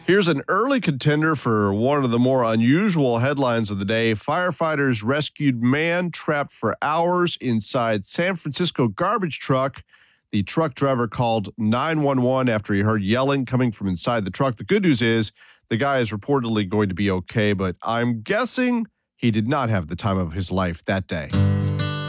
Here's an early contender for one of the more unusual headlines of the day. Firefighters rescued man trapped for hours inside San Francisco garbage truck. The truck driver called 911 after he heard yelling coming from inside the truck. The good news is the guy is reportedly going to be okay, but I'm guessing he did not have the time of his life that day.